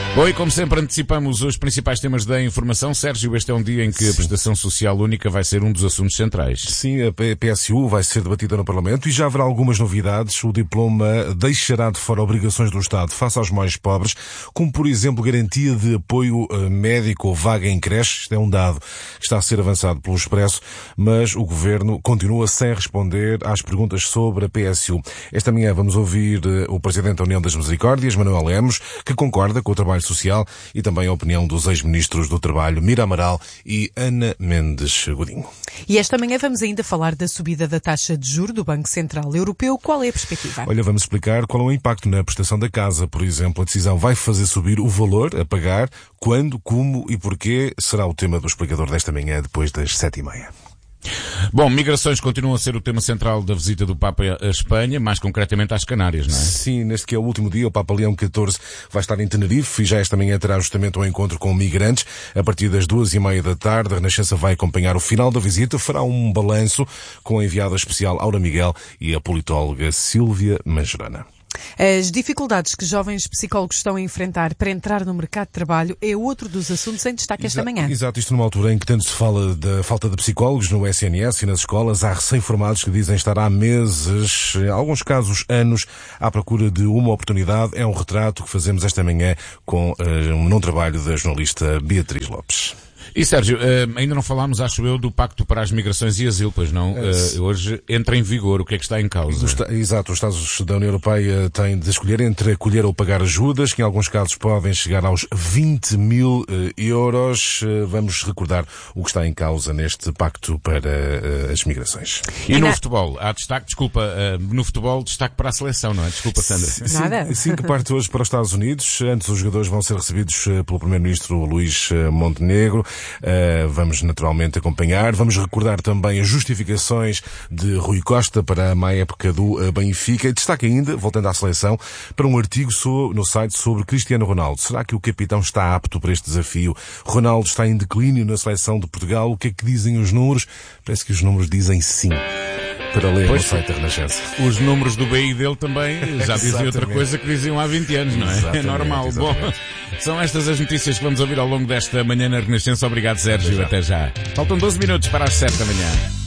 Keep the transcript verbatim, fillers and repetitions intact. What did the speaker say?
Bom, e como sempre antecipamos os principais temas da informação. Sérgio, este é um dia em que a prestação social única vai ser um dos assuntos centrais. Sim, a P S U vai ser debatida no Parlamento e já haverá algumas novidades. O diploma deixará de fora obrigações do Estado face aos mais pobres, como por exemplo garantia de apoio médico ou vaga em creche. Isto é um dado que está a ser avançado pelo Expresso, mas o Governo continua sem responder às perguntas sobre a P S U. Esta manhã vamos ouvir o Presidente da União das Misericórdias, Manuel Lemos, que concorda com o trabalho social, e também a opinião dos ex-ministros do Trabalho, Mira Amaral e Ana Mendes Godinho. E esta manhã vamos ainda falar da subida da taxa de juros do Banco Central Europeu. Qual é a perspectiva? Olha, vamos explicar qual é o impacto na prestação da casa. Por exemplo, a decisão vai fazer subir o valor a pagar, quando, como e porquê, será o tema do explicador desta manhã, depois das sete e meia. Bom, migrações continuam a ser o tema central da visita do Papa à Espanha, mais concretamente às Canárias, não é? Sim, neste que é o último dia, o Papa Leão catorze vai estar em Tenerife e já esta manhã terá justamente um encontro com migrantes. A partir das duas e meia da tarde, a Renascença vai acompanhar o final da visita, fará um balanço com a enviada especial Aura Miguel e a politóloga Sílvia Mangerana. As dificuldades que jovens psicólogos estão a enfrentar para entrar no mercado de trabalho é outro dos assuntos em destaque esta Exato, manhã. Exato, isto numa altura em que tanto se fala da falta de psicólogos no S N S e nas escolas. Há recém-formados que dizem estar há meses, em alguns casos anos, à procura de uma oportunidade. É um retrato que fazemos esta manhã com uh, um não trabalho da jornalista Beatriz Lopes. E Sérgio, ainda não falámos, acho eu, do Pacto para as Migrações e Asilo, pois não? É, hoje entra em vigor. O que é que está em causa? Exato, os Estados da União Europeia têm de escolher entre acolher ou pagar ajudas, que em alguns casos podem chegar aos vinte mil euros. Vamos recordar o que está em causa neste Pacto para as Migrações. E, e no na... futebol? Há destaque, desculpa, no futebol destaque para a seleção, não é? Desculpa, Sandra. Nada. Sim, que parte hoje para os Estados Unidos. Antes os jogadores vão ser recebidos pelo Primeiro-Ministro Luís Montenegro. Uh, vamos naturalmente acompanhar. Vamos recordar também as justificações de Rui Costa para a má época do uh, Benfica. E destaque ainda, voltando à seleção, para um artigo so, no site sobre Cristiano Ronaldo. Será que o capitão está apto para este desafio? Ronaldo está em declínio na seleção de Portugal. O que é que dizem os números? Parece que os números dizem sim. Para ler pois, no site da Renascença. Os números do B I dele também já diziam outra coisa que diziam há vinte anos, não é? Exatamente, é normal. Exatamente. Bom, são estas as notícias que vamos ouvir ao longo desta manhã na Renascença. Obrigado, Sérgio. Até já. Até já. Faltam doze minutos para as sete da manhã.